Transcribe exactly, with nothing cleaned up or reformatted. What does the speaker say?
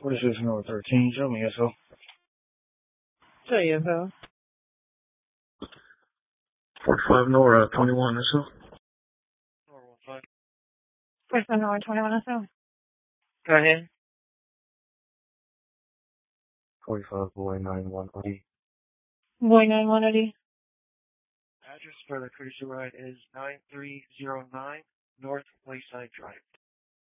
forty-six North thirteen, show me S O. Show you, bro. forty-five North twenty-one S O. forty-five North twenty-one S O. Go ahead. forty-five Boy nine one O D. Boy nine one O D. Address for the cruiser ride is nine three zero nine North Wayside Drive.